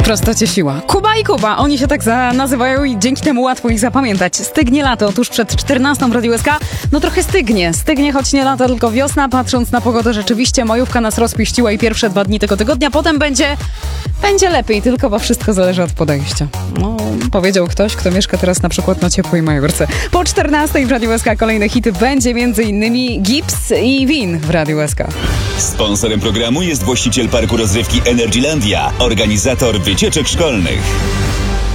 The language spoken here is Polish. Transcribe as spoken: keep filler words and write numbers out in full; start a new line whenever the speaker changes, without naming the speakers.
Prostocie siła. Kuba i Kuba, oni się tak za- nazywają i dzięki temu łatwo ich zapamiętać. Stygnie lato, tuż przed czternastą w Radiu S K. No trochę stygnie, stygnie, choć nie lata, tylko wiosna. Patrząc na pogodę, rzeczywiście majówka nas rozpiściła i pierwsze dwa dni tego tygodnia. Potem będzie, będzie lepiej, tylko bo wszystko zależy od podejścia. No, powiedział ktoś, kto mieszka teraz na przykład na ciepłej majówce. Po czternastej w Radiu S K kolejne hity będzie między innymi Gibbs i Win w Radiu S K.
Sponsorem programu jest właściciel parku rozrywki Energylandia, organizator wycieczek szkolnych.